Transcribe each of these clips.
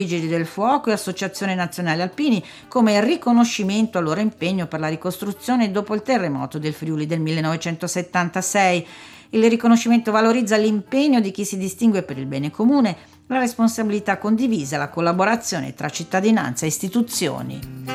Vigili del Fuoco e Associazione Nazionale Alpini come riconoscimento al loro impegno per la ricostruzione dopo il terremoto del Friuli del 1976. Il riconoscimento valorizza l'impegno di chi si distingue per il bene comune, la responsabilità condivisa e la collaborazione tra cittadinanza e istituzioni.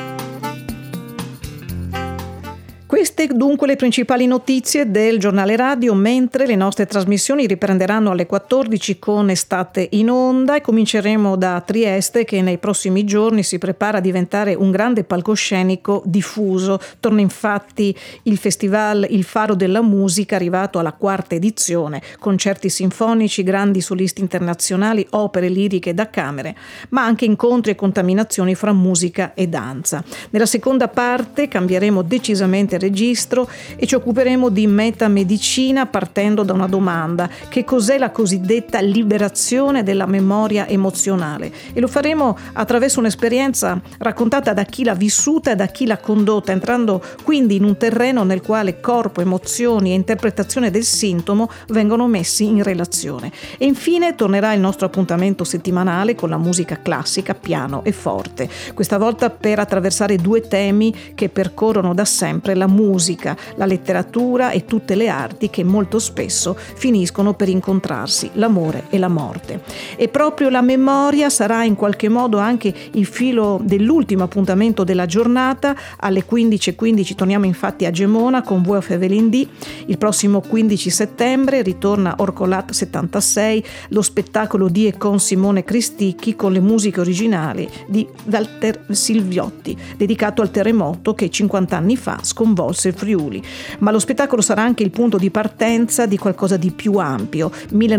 Queste dunque le principali notizie del giornale radio, mentre le nostre trasmissioni riprenderanno alle 14 con Estate in Onda e cominceremo da Trieste, che nei prossimi giorni si prepara a diventare un grande palcoscenico diffuso. Torna infatti il festival Il Faro della Musica, arrivato alla 4ª edizione, concerti sinfonici, grandi solisti internazionali, opere liriche da camere, ma anche incontri e contaminazioni fra musica e danza. Nella seconda parte cambieremo decisamente registro e ci occuperemo di metamedicina partendo da una domanda: che cos'è la cosiddetta liberazione della memoria emozionale? E lo faremo attraverso un'esperienza raccontata da chi l'ha vissuta e da chi l'ha condotta, entrando quindi in un terreno nel quale corpo, emozioni e interpretazione del sintomo vengono messi in relazione. E infine tornerà il nostro appuntamento settimanale con la musica classica, piano e forte, questa volta per attraversare 2 temi che percorrono da sempre la musica, la letteratura e tutte le arti che molto spesso finiscono per incontrarsi, l'amore e la morte. E proprio la memoria sarà in qualche modo anche il filo dell'ultimo appuntamento della giornata. Alle 15:15 torniamo infatti a Gemona con Voix of Evelyn D. Il prossimo 15 settembre ritorna Orcolat 76, lo spettacolo di e con Simone Cristicchi con le musiche originali di Walter Silviotti, dedicato al terremoto che 50 anni fa sconvolse il Friuli. Ma lo spettacolo sarà anche il punto di partenza di qualcosa di più ampio.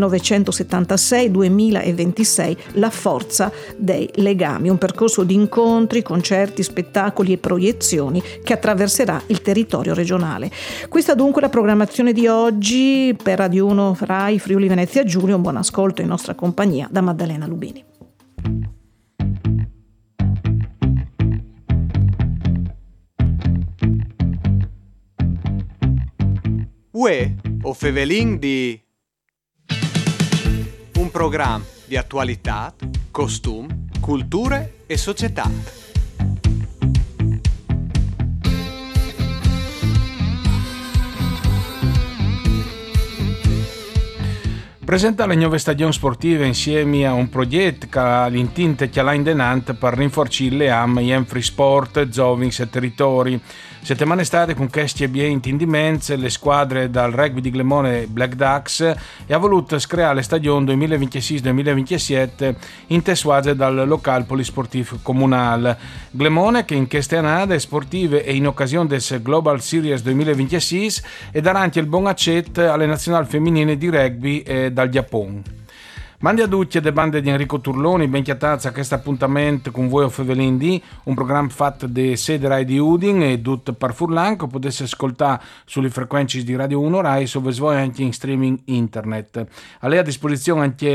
1976-2026, la forza dei legami, un percorso di incontri, concerti, spettacoli e proiezioni che attraverserà il territorio regionale. Questa dunque è la programmazione di oggi per Radio 1 Rai Friuli Venezia Giulia. Un buon ascolto in nostra compagnia da Maddalena Lubini. Uè, o Fevelin di un programma di attualità, costum, culture e società. Presenta le nuove stagioni sportive insieme a un progetto che ha l'intento che l'ha in denant per rinforzare le am in free sport, giovings e territori. Settimane state con questi ambienti in dimenze, le squadre dal rugby di Glemone Black Ducks e ha voluto creare le stagioni 2026-2027 in tessuage dal local polisportivo comunale. Glemone che in queste annate sportive e in occasione del Global Series 2026 e darà anche il buon accetto alle nazionali femminili di rugby dal Giappone. Mandi a tutti le bande di Enrico Turloni, ben chiatazza a questo appuntamento con Voix of Evelyn D, un programma fatto di sede Rai di Udin e tutto per Furlan, che potesse ascoltare sulle frequenze di Radio 1 Rai, dove voi anche in streaming internet. A lei a disposizione anche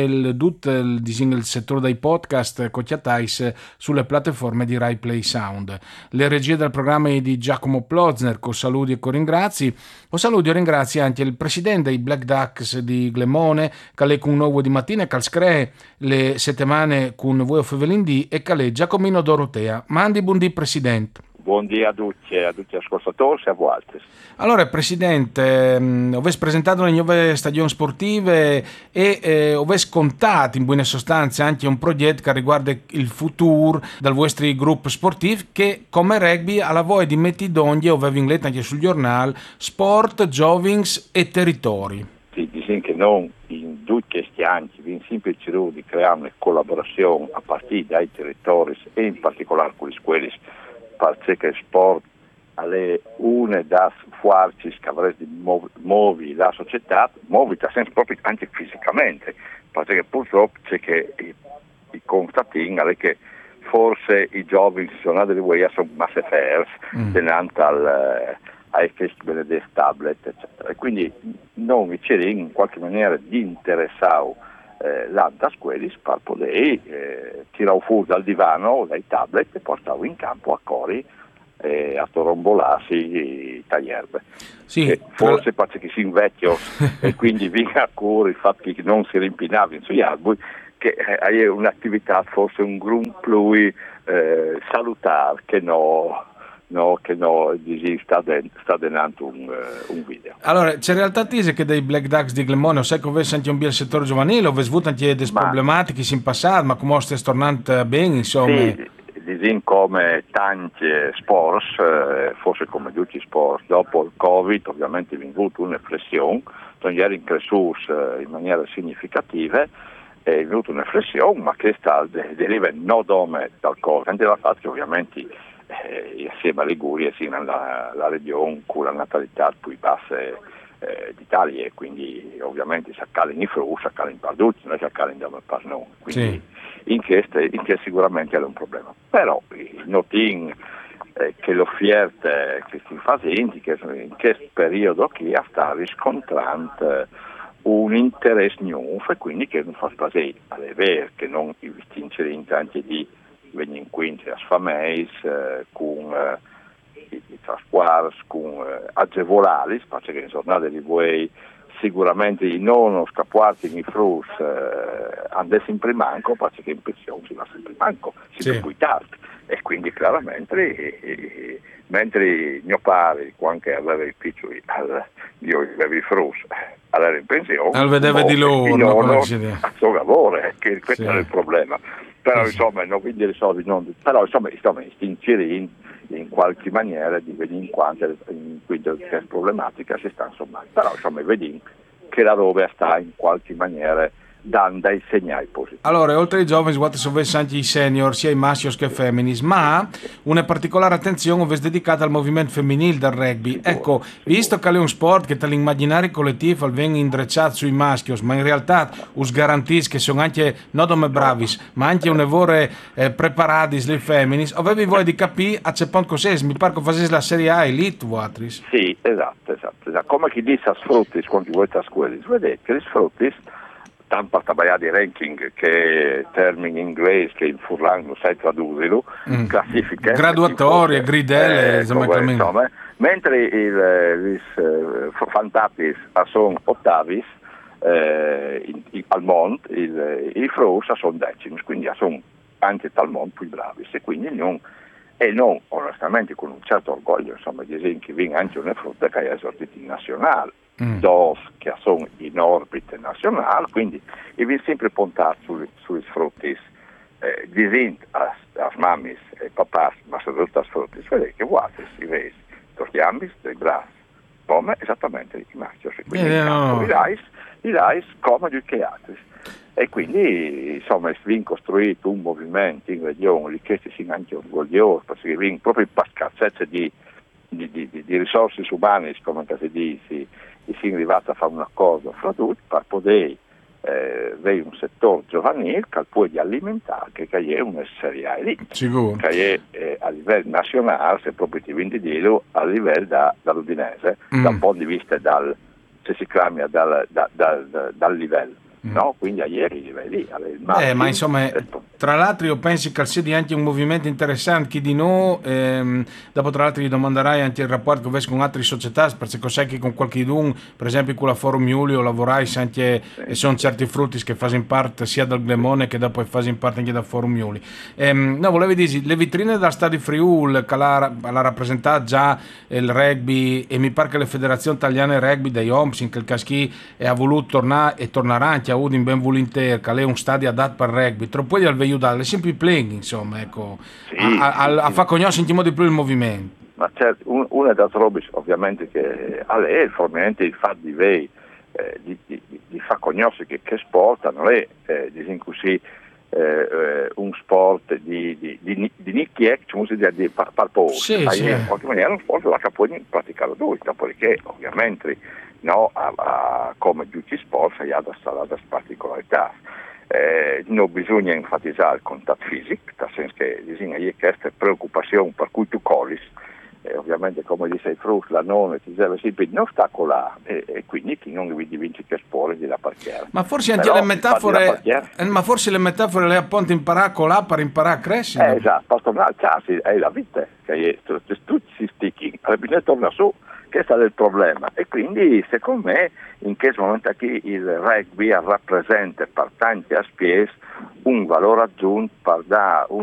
il settore dei podcast con chiatais sulle piattaforme di Rai Play Sound. Le regie del programma è di Giacomo Plozner, con saluti e con ringrazi. O saluti e ringrazi anche il presidente dei Black Ducks di Glemone, che è con un nuovo di mattina, che screa le settimane con Voix of Evelyn D e che è Giacomino Dorotea. Mandi buondì presidente. Buondì a tutti ascoltatori e a voi. Allora Presidente, avete presentato le nuove stagioni sportive e avete contato in buona sostanza anche un progetto che riguarda il futuro del vostro gruppo sportivo che come rugby alla voi di mettidoglie o avete letto anche sul giornale sport, giovings e territori. Sì, dicono che non in tutti questi anni vi sempre cercato di creare una collaborazione a partire dai territori e in particolare con le scuole perché il sport è una delle forze che avresti muovi la società, muovi sempre proprio anche fisicamente, perché purtroppo c'è che i constatino che forse i giovani sono andati via sono masse ferre denanti ai festival dei tablet eccetera, e quindi non vi c'era in qualche maniera di interessare l'anta scuola per poter tirare fuori dal divano o dai tablet e portare in campo a cori a torombolarsi i taglierbe. Sì, forse perché si invecchio e quindi viene a cuore il fatto che non si rimpinavano sugli alberi, che è un'attività forse un gruppo più salutare che sta denando un video. Allora, c'è realtà tese che dei Black Ducks di Glemone, sai che avesse anche un bel settore giovanile, avesse avuto anche delle problematiche in passato, ma come stai tornando bene, insomma? Sì, come tanti sport, forse come tutti i sport, dopo il Covid ovviamente è avuto un'inflessione, non è cresciuto in maniera significativa, è venuta un'inflessione, ma che deriva non dal Covid, anche dal fatto che ovviamente insieme a Liguria siamo la regione con la natalità più bassa d'Italia, e quindi ovviamente si accalano i frutti, si accalano i parducci, non si accalano da noi, quindi in che sicuramente è un problema. Però notin che l'offerta che si fa in questo periodo qui sta riscontrando un interesse nuovo, e quindi che non fa spasare alle vere che non vincere in tanti di venire incontri a sfameis con i trasporti, con agevolali, specie che in giornate di voi sicuramente i non scappati in frus andare sempre manco, perché in pensione si va sempre manco, si va più tardi, e quindi chiaramente mentre mio padre quando aveva i piccoli io avevo i frus allora in pensione al vedeva di loro a suo lavoro, che questo era il problema. Però insomma non quindi risolvi, però insomma istinzioni in qualche maniera di vedere in quanto in questa problematica si sta insomma, però insomma vedi che la roba sta in qualche maniera dando dei segnali positivi. Allora, oltre ai giovani, guardate se anche i senior, sia i maschi che i femminis, ma una particolare attenzione è dedicata al movimento femminile del rugby. Ecco, visto che è un sport che dall'immaginario collettivo viene indrecciato sui maschi, ma in realtà us garantisce che sono anche non come bravis, ma anche un'evore preparati le femminis, avevi voi di capire a che punto cos'è? Mi pare che facesse la Serie A Elite, Watris. Sì, esatto. Come chi dice a sfruttis, quando voi a scuola, vedete che gli sfruttis tanto a di ranking che termini in inglese che in furlano sai tradurlo, classifiche graduatorie, gridelle, insomma, mentre i Fantapis sono ottavis al mondo, i Frus sono decimi, quindi sono anche tal mondo più bravi, e quindi non onestamente con un certo orgoglio, insomma, di esempio che viene anche una frutta che è sortita in nazionale, dos che sono in orbita nazionale, quindi e viene sempre puntato sui frutti di a mammis e papà, ma soprattutto a frutti, vedete che guardate, si vede, torchiambis, dei brassi, come esattamente i maschi, quindi i rais come gli altri. E quindi insomma viene costruito un movimento in regione che si sia anche orgoglioso, perché viene proprio per scarsezza di risorse umane, come si dice, e si è arrivato a fare un accordo fra tutti per poter avere un settore giovanile che può alimentare, che è una serie A lì, che è a livello nazionale, se proprio ti viene di dirlo, a livello dall'Udinese, dal punto di vista se si cambia dal livello. No, quindi a ieri livelli ma insomma tra l'altro io penso che sia anche un movimento interessante chi di noi dopo tra l'altro gli domanderai anche il rapporto che avessi con altre società, perché sai che con qualche d'un per esempio con la Forum Iulio lavorai anche e sono certi frutti che fanno parte sia dal Glemone che dopo fanno parte anche da Forum Iulio. No, volevi dire le vetrine dal Stadio Friul che l'ha rappresentato già il rugby, e mi pare che le federazioni italiane rugby dei OMS in quel caschi ha voluto tornare e tornerà anche a Udin ben volentieri, che è un stadio adatto per rugby, troppo al veiudare, sempre playing, insomma, ecco, a far conoscere in modo di più il movimento. Ma certo, una delle robe ovviamente che a lei formalmente il fatto di far conoscere che sport non è diciamo così un sport di nicchia, cioè di parposo, in qualche maniera un sport che può praticare lui, dopodiché ovviamente no, come tutti i sport ha delle particolarità. Non bisogna enfatizzare il contatto fisico, nel senso che bisogna questa preoccupazione per cui tu corri, ovviamente come dice il Frus, la nonna ti deve sempre non sta là, e quindi chi non vince che sport di la parchiera. Ma forse anche le metafore, le metafore le appunto imparare a là per imparare a crescere. Esatto, per tornare a casa è la vita, che è tutti si sticchi, alla fine torna su, questo è il problema. E quindi secondo me in questo momento qui il rugby rappresenta per tanti aspetti un valore aggiunto per dare